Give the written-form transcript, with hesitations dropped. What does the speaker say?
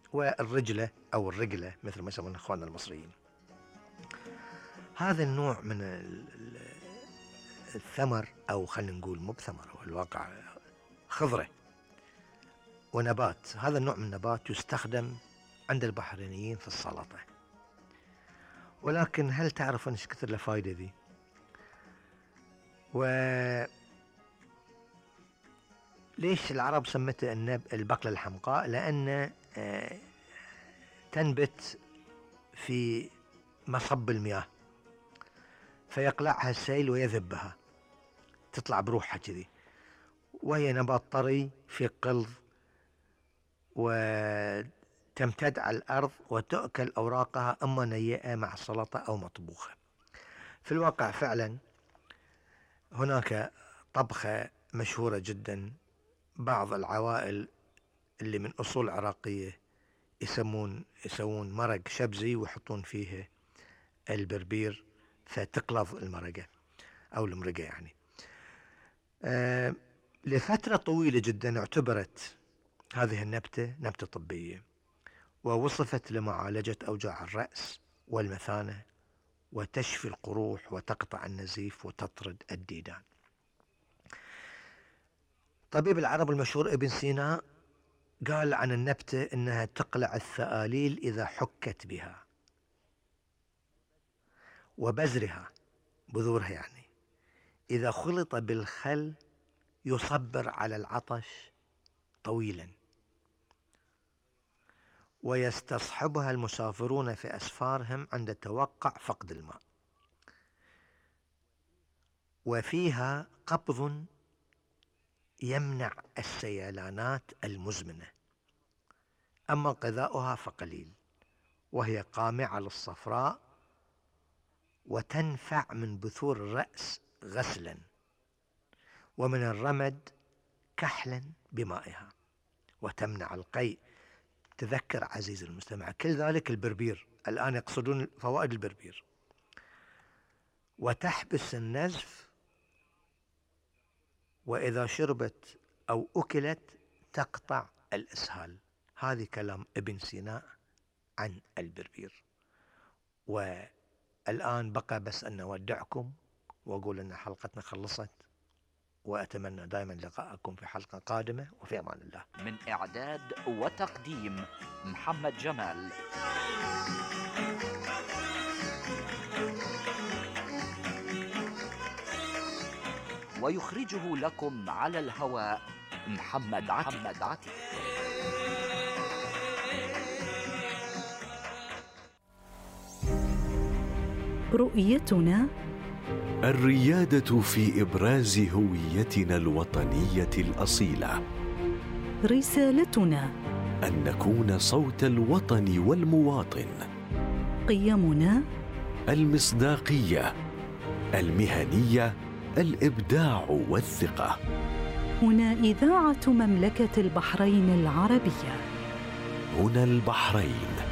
والرجلة أو الرجلة مثل ما يسمون إخواننا المصريين. هذا النوع من الثمر، أو خلينا نقول مو بثمر، هو الواقع خضرة ونبات. هذا النوع من النبات يستخدم عند البحرينيين في السلطة. ولكن هل تعرفون ايش كثر له فايدة ذي؟ ليش العرب سمته البقلة الحمقاء؟ لأن تنبت في مصب المياه فيقلعها السيل ويذبها، تطلع بروحها كذي، وهي نبات طري في قلظ، وتمتد على الأرض وتأكل أوراقها إما نيئة مع السلطة أو مطبوخة. في الواقع فعلا هناك طبخة مشهورة جدا، بعض العوائل اللي من أصول عراقية يسوون مرق شبزي ويحطون فيه البربير فتقلظ المرقة أو المرقة يعني. لفترة طويلة جدا اعتبرت هذه النبتة نبتة طبية، ووصفت لمعالجة أوجاع الرأس والمثانة، وتشفي القروح وتقطع النزيف وتطرد الديدان. طبيب العرب المشهور ابن سينا قال عن النبتة إنها تقلع الثآليل إذا حكت بها، وبذرها بذورها يعني إذا خلط بالخل يصبر على العطش طويلا، ويستصحبها المسافرون في أسفارهم عند توقع فقد الماء، وفيها قبض يمنع السيلانات المزمنة. أما غذاؤها فقليل، وهي قامعة للصفراء، وتنفع من بثور الرأس غسلا، ومن الرمد كحلا بمائها، وتمنع القيء. تذكر عزيزي المستمع كل ذلك البربير، الآن يقصدون فوائد البربير. وتحبس النزف، وإذا شربت أو أكلت تقطع الإسهال. هذه كلام ابن سينا عن البربير. والآن بقى بس أن نودعكم وأقول أن حلقتنا خلصت، وأتمنى دائما لقاءكم في حلقة قادمة، وفي أمان الله. من إعداد وتقديم محمد جمال. ويخرجه لكم على الهواء محمد عتيق. رؤيتنا الريادة في إبراز هويتنا الوطنية الأصيلة. رسالتنا أن نكون صوت الوطن والمواطن. قيمنا المصداقية، المهنية، الإبداع والثقة. هنا إذاعة مملكة البحرين العربية. هنا البحرين.